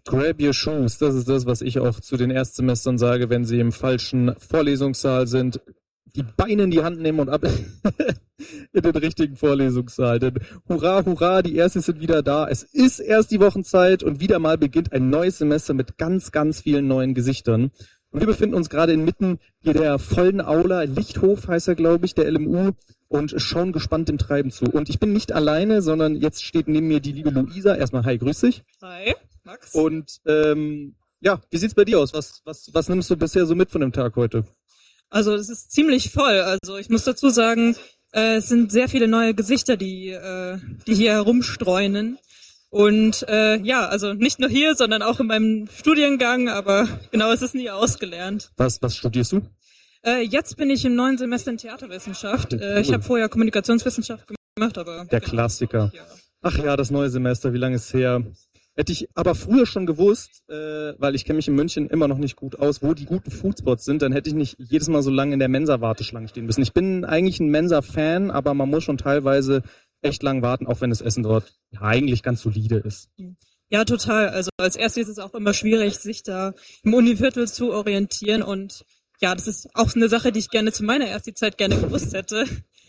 Grab your shoes, das ist das, was ich auch zu den Erstsemestern sage, wenn sie im falschen Vorlesungssaal sind. Die Beine in die Hand nehmen und ab in den richtigen Vorlesungssaal. Denn hurra, hurra, die Erstis sind wieder da. Es ist erst die Wochenzeit und wieder mal beginnt ein neues Semester mit ganz, ganz vielen neuen Gesichtern. Und wir befinden uns gerade inmitten hier der vollen Aula, Lichthof heißt er, glaube ich, der LMU, und schauen gespannt dem Treiben zu. Und ich bin nicht alleine, sondern jetzt steht neben mir die liebe Luisa. Erstmal, hi, grüß dich. Hi, Max. Und ja, wie sieht's bei dir aus? Was nimmst du bisher so mit von dem Tag heute? Also es ist ziemlich voll. Also ich muss dazu sagen, es sind sehr viele neue Gesichter, die hier herumstreunen. Und ja, also nicht nur hier, sondern auch in meinem Studiengang, aber genau, es ist nie ausgelernt. Was studierst du? Jetzt bin ich im 9. Semester in Theaterwissenschaft. Ich habe vorher Kommunikationswissenschaft gemacht, aber... Der Klassiker. Ja. Ach ja, das neue Semester, wie lange ist es her? Hätte ich aber früher schon gewusst, weil ich kenne mich in München immer noch nicht gut aus, wo die guten Foodspots sind, dann hätte ich nicht jedes Mal so lange in der Mensa-Warteschlange stehen müssen. Ich bin eigentlich ein Mensa-Fan, aber man muss schon teilweise echt lang warten, auch wenn das Essen dort ja, eigentlich ganz solide ist. Ja, total. Also als erstes ist es auch immer schwierig, sich da im Univiertel zu orientieren und ja, das ist auch eine Sache, die ich gerne zu meiner Ersti-Zeit gerne gewusst hätte.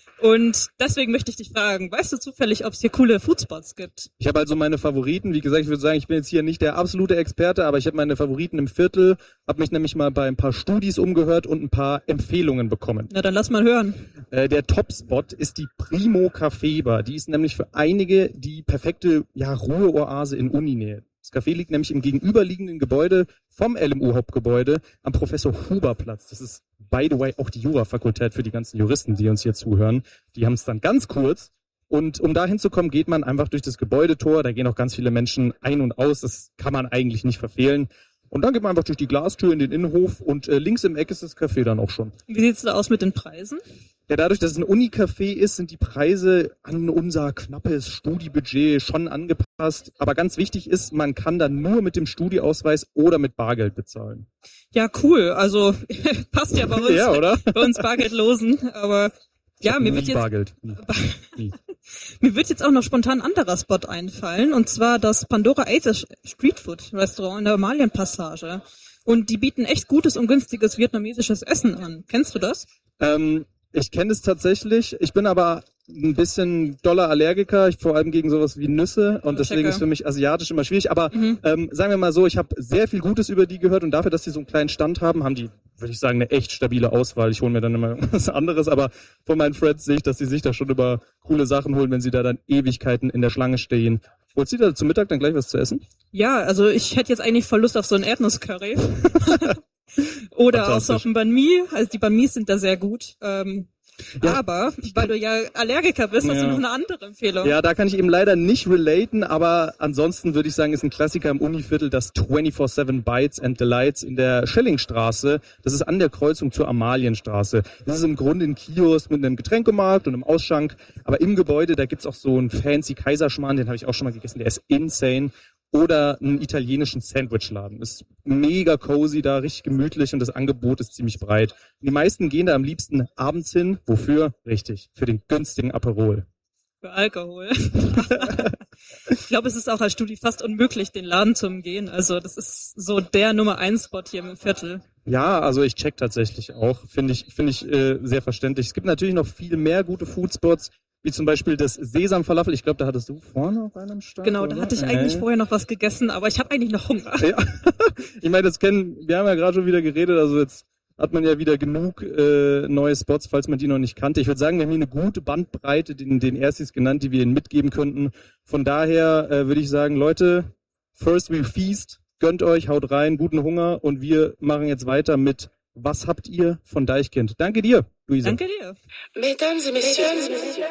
Und deswegen möchte ich dich fragen, weißt du zufällig, ob es hier coole Foodspots gibt? Ich habe also meine Favoriten. Wie gesagt, ich würde sagen, ich bin jetzt hier nicht der absolute Experte, aber ich habe meine Favoriten im Viertel, habe mich nämlich mal bei ein paar Studis umgehört und ein paar Empfehlungen bekommen. Na, dann lass mal hören. Der Topspot ist die Primo Café Bar. Die ist nämlich für einige die perfekte Ruheoase in Uninähe. Das Café liegt nämlich im gegenüberliegenden Gebäude vom LMU-Hauptgebäude am Professor-Huber-Platz. Das ist, by the way, auch die Jura-Fakultät für die ganzen Juristen, die uns hier zuhören. Die haben es dann ganz kurz. Und um da hinzukommen, geht man einfach durch das Gebäudetor. Da gehen auch ganz viele Menschen ein und aus. Das kann man eigentlich nicht verfehlen. Und dann geht man einfach durch die Glastür in den Innenhof und links im Eck ist das Café dann auch schon. Wie sieht's da aus mit den Preisen? Ja, dadurch, dass es ein Uni-Café ist, sind die Preise an unser knappes Studiebudget schon angepasst. Aber ganz wichtig ist, man kann dann nur mit dem Studieausweis oder mit Bargeld bezahlen. Ja, cool. Also passt ja bei uns, ja, oder? Bei uns Bargeldlosen. Aber ja, mir wird jetzt Bargeld. Nie. Mir wird jetzt auch noch spontan ein anderer Spot einfallen. Und zwar das Pandora Ace Streetfood Restaurant in der Malienpassage. Und die bieten echt gutes und günstiges vietnamesisches Essen an. Kennst du das? Ich kenne es tatsächlich. Ich bin aber ein bisschen doller Allergiker, vor allem gegen sowas wie Nüsse. Und deswegen ist für mich asiatisch immer schwierig. Aber sagen wir mal so, ich habe sehr viel Gutes über die gehört. Und dafür, dass die so einen kleinen Stand haben, haben die, würde ich sagen, eine echt stabile Auswahl. Ich hole mir dann immer was anderes. Aber von meinen Friends sehe ich, dass die sich da schon über coole Sachen holen, wenn sie da dann Ewigkeiten in der Schlange stehen. Holst du da zum Mittag dann gleich was zu essen? Ja, also ich hätte jetzt eigentlich voll Lust auf so ein Erdnusscurry. Oder auch so auf ein Banh Mi. Also die Banh Mis sind da sehr gut. Ja. Aber, weil du ja Allergiker bist, hast du noch eine andere Empfehlung. Ja, da kann ich eben leider nicht relaten, aber ansonsten würde ich sagen, ist ein Klassiker im Univiertel das 24/7 Bites and Delights in der Schellingstraße. Das ist an der Kreuzung zur Amalienstraße. Das ist im Grunde ein Kiosk mit einem Getränkemarkt und einem Ausschank, aber im Gebäude, da gibt's auch so einen fancy Kaiserschmarrn, den habe ich auch schon mal gegessen, der ist insane. Oder einen italienischen Sandwichladen. Ist mega cozy da, richtig gemütlich und das Angebot ist ziemlich breit. Und die meisten gehen da am liebsten abends hin. Wofür? Richtig, für den günstigen Aperol. Für Alkohol. Ich glaube, es ist auch als Studi fast unmöglich, den Laden zu umgehen. Also das ist so der Nummer 1 Spot hier im Viertel. Ja, also ich check tatsächlich auch. Finde ich sehr verständlich. Es gibt natürlich noch viel mehr gute Foodspots. Wie zum Beispiel das Sesam-Falafel. Ich glaube, da hattest du vorne auf einem Stand. Genau, oder? Da hatte ich eigentlich vorher noch was gegessen, aber ich habe eigentlich noch Hunger. Ja. Ich meine, wir haben ja gerade schon wieder geredet, also jetzt hat man ja wieder genug neue Spots, falls man die noch nicht kannte. Ich würde sagen, wir haben hier eine gute Bandbreite, den Erstis genannt, die wir Ihnen mitgeben könnten. Von daher würde ich sagen, Leute, first we feast, gönnt euch, haut rein, guten Hunger und wir machen jetzt weiter mit Was habt ihr von Deichkind? Danke dir, Luisa. Danke dir. Mesdames et messieurs.